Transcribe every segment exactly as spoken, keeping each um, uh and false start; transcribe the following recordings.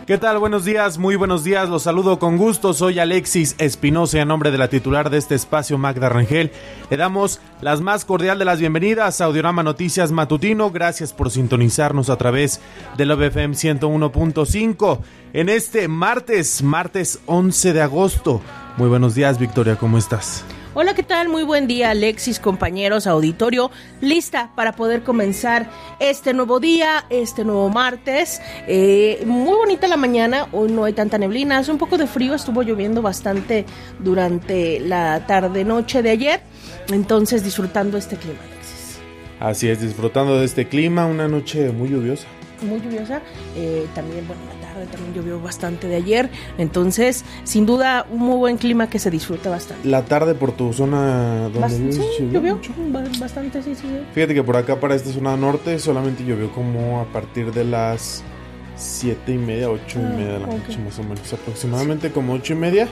¿Qué tal? Buenos días, muy buenos días, los saludo con gusto, soy Alexis Espinosa y a nombre de la titular de este espacio, Magda Rangel, le damos las más cordial de las bienvenidas a Audiorama Noticias Matutino. Gracias por sintonizarnos a través del O B F M ciento uno punto cinco en este martes, martes once de agosto. Muy buenos días, Victoria, ¿cómo estás? Hola, ¿qué tal? Muy buen día, Alexis, compañeros, auditorio, lista para poder comenzar este nuevo día, este nuevo martes. Eh, muy bonita la mañana, hoy no hay tanta neblina, hace un poco de frío, estuvo lloviendo bastante durante la tarde-noche de ayer, entonces disfrutando este clima, Alexis. Así es, disfrutando de este clima, una noche muy lluviosa. Muy lluviosa, eh, también, bueno, la tarde también llovió bastante de ayer, entonces, sin duda, un muy buen clima que se disfruta bastante. La tarde por tu zona donde Bast- vives, sí, llovió llovió bastante, sí, sí, sí. Fíjate que por acá, para esta zona norte, solamente llovió como a partir de las siete y media, ocho y media de la okay. noche, más o menos, aproximadamente como ocho y media,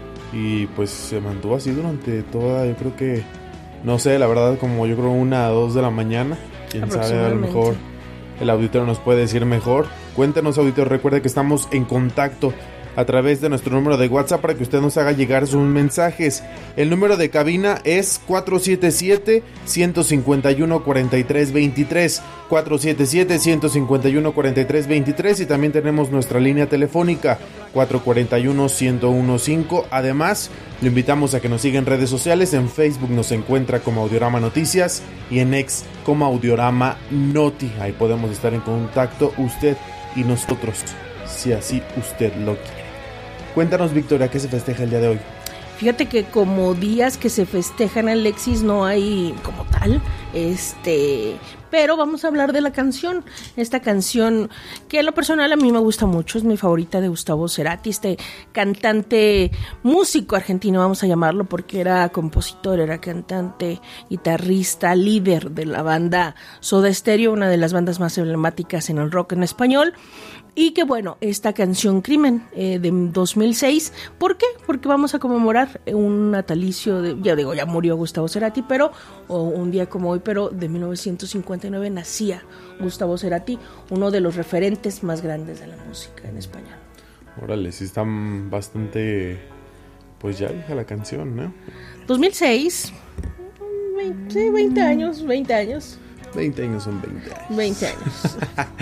y pues se mantuvo así durante toda, yo creo que, no sé, la verdad, como yo creo una a dos de la mañana, quién sabe, a lo mejor el auditorio nos puede decir mejor. Cuéntenos, auditorio, recuerde que estamos en contacto a través de nuestro número de WhatsApp para que usted nos haga llegar sus mensajes. El número de cabina es cuatro siete siete, uno cinco uno, cuatro tres dos tres, cuatro siete siete, uno cinco uno, cuatro tres dos tres, y también tenemos nuestra línea telefónica cuatro cuatro uno, uno uno cinco. Además, lo invitamos a que nos siga en redes sociales. En Facebook nos encuentra como Audiorama Noticias y en X como Audiorama Noti. Ahí podemos estar en contacto usted y nosotros, si así usted lo quiere. Cuéntanos, Victoria, ¿qué se festeja el día de hoy? Fíjate que como días que se festejan, Alexis, no hay como tal, este, pero vamos a hablar de la canción, esta canción que en lo personal a mí me gusta mucho, es mi favorita, de Gustavo Cerati, este cantante, músico argentino, vamos a llamarlo, porque era compositor, era cantante, guitarrista, líder de la banda Soda Stereo, una de las bandas más emblemáticas en el rock en español. Y que bueno, esta canción Crimen eh, de dos mil seis, ¿por qué? Porque vamos a conmemorar un natalicio, de, ya digo, ya murió Gustavo Cerati, pero o un día como hoy, pero de mil novecientos cincuenta y nueve nacía Gustavo Cerati, uno de los referentes más grandes de la música en español. Órale, sí están bastante, pues ya vieja la canción, ¿no? dos mil seis, veinte, sí, veinte años, veinte años. veinte años son veinte años. veinte años.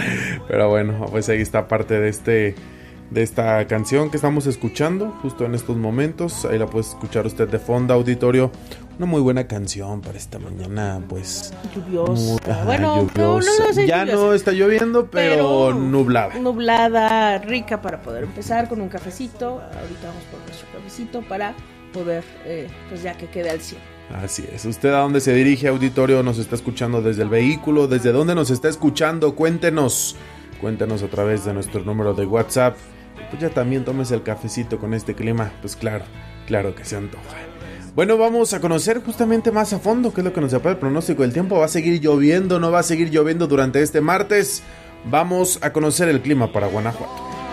Pero bueno, pues ahí está parte de este de esta canción que estamos escuchando justo en estos momentos. Ahí la puede escuchar usted de fondo, auditorio. Una muy buena canción para esta mañana, pues lluviosa. Muy, ajá, bueno, lluviosa. No, no, no, ya lluviosa. No está lloviendo, pero, pero nublada. Nublada, rica para poder empezar con un cafecito. Ahorita vamos por nuestro cafecito para poder, eh, pues ya que quede al cien. Así es. ¿Usted a dónde se dirige, auditorio? ¿Nos está escuchando desde el vehículo? ¿Desde dónde nos está escuchando? Cuéntenos. Cuéntenos a través de nuestro número de WhatsApp. Pues ya también tómese el cafecito con este clima. Pues claro, claro que se antoja. Bueno, vamos a conocer justamente más a fondo qué es lo que nos depara el pronóstico del tiempo. ¿Va a seguir lloviendo? ¿No va a seguir lloviendo durante este martes? Vamos a conocer el clima para Guanajuato.